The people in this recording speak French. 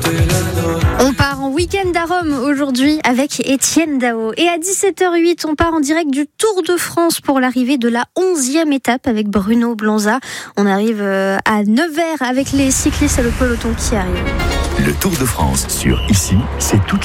On part en week-end à Rome aujourd'hui avec Étienne Dao. Et à 17h08, on part en direct du Tour de France pour l'arrivée de la 11e étape avec Bruno Blanza. On arrive à Nevers avec les cyclistes et le peloton qui arrive. Le Tour de France sur Ici, c'est toute